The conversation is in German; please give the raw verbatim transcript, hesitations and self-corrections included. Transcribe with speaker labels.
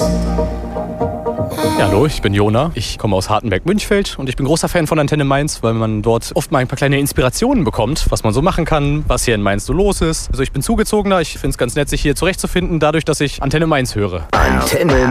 Speaker 1: Ja, hallo, ich bin Jona. Ich komme aus Hartenberg-Münchfeld und ich bin großer Fan von Antenne Mainz, weil man dort oft mal ein paar kleine Inspirationen bekommt, was man so machen kann, was hier in Mainz so los ist. Also ich bin Zugezogener, ich finde es ganz nett, sich hier zurechtzufinden, dadurch, dass ich Antenne Mainz höre.
Speaker 2: Antenne